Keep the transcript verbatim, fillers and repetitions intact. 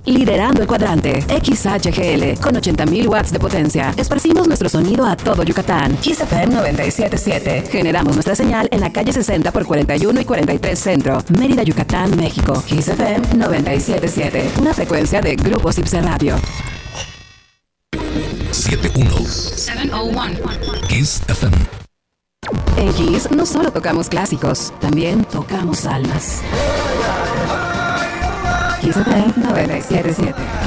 liderando el cuadrante. X H G L, con ochenta mil watts de potencia. Esparcimos nuestro sonido a todo Yucatán. Kiss F M noventa y siete punto siete. Generamos nuestra señal en la calle sesenta por cuarenta y uno y cuarenta y tres Centro, Mérida, Yucatán, México. Kiss F M noventa y siete punto siete. Una frecuencia de Grupo Cipse Radio. setenta y uno. setecientos uno. Kiss F M. En Kiss no solo tocamos clásicos, también tocamos almas. Kiss F M noventa y siete punto siete.